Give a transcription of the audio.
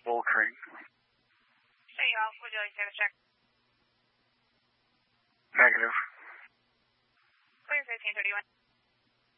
Bull Creek. Hey, y'all. Would you like to have a check? Negative. Clear 1531.